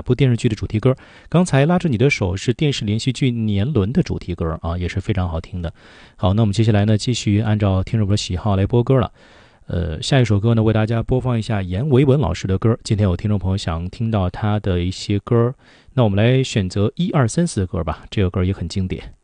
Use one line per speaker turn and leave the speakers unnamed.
部电视剧的主题歌。刚才拉着你的手是电视连续剧《年轮》的主题歌啊，也是非常好听的。好，那我们接下来呢，继续按照听众朋友喜好来播歌了。下一首歌呢，为大家播放一下阎维文老师的歌。今天有听众朋友想听到他的一些歌，那我们来选择1、2、3、4的歌吧。这个歌也很经典。